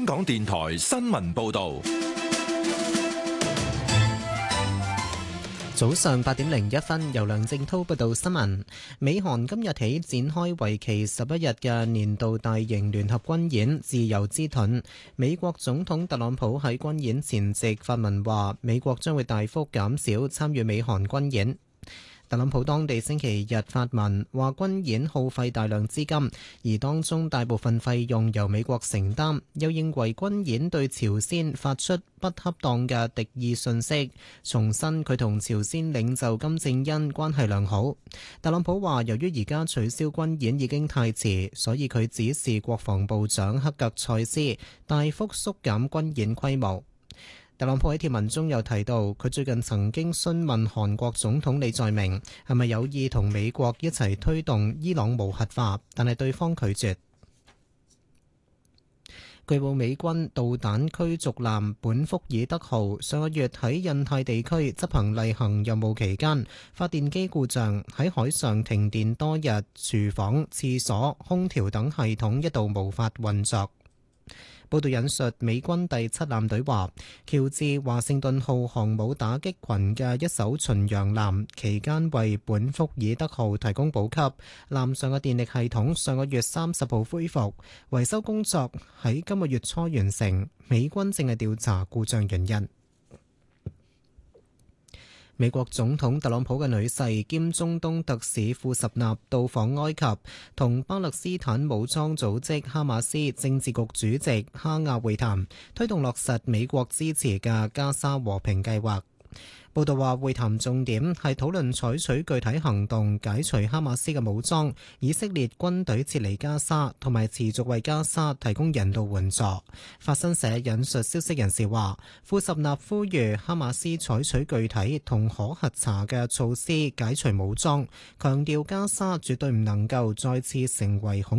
港電台新聞報道。 早上8:01，由梁正濤報道新聞。美韓今日起展開為期11日嘅年度大型聯合軍演自由之盾。美國總統特朗普喺軍演前夕發文話，美國將會大幅減少參與美韓軍演。特朗普當地星期日發文話，軍演耗費大量資金，而當中大部分費用由美國承擔，又認為軍演對朝鮮發出不恰當嘅敵意訊息，重申佢同朝鮮領袖金正恩關係良好。特朗普話，由於而家取消軍演已經太遲，所以佢指示國防部長克格塞斯大幅縮減軍演規模。特朗普喺貼文中又提到，佢最近曾經詢問韓國總統李在明係咪有意同美國一齊推動伊朗無核化，但係對方拒絕。據報美軍導彈驅逐艦本福爾德號上個月喺印太地區執行例行任務期間，發電機故障，喺海上停電多日，廚房、廁所、空調等系統一度無法運作。報道引述美軍第7艦隊話，喬治華盛頓號航母打擊群嘅一艘巡洋艦期間為本福爾德號提供補給，艦上嘅電力系統上個月30號恢復，維修工作喺今個月初完成。美軍正係調查故障原因。美國總統特朗普嘅女婿兼中東特使庫什納到訪埃及，同巴勒斯坦武裝組織哈馬斯政治局主席哈亞會談，推動落實美國支持嘅加沙和平計劃。報道話，會談重點係討論採取具體行動解除哈馬斯嘅武裝、以色列軍隊撤離加沙同埋持續為加沙提供人道援助。法新社引述消息人士話，庫什納呼籲哈馬斯採取具體同可核查嘅措施解除武裝，強調加沙絕對唔能夠再次成為恐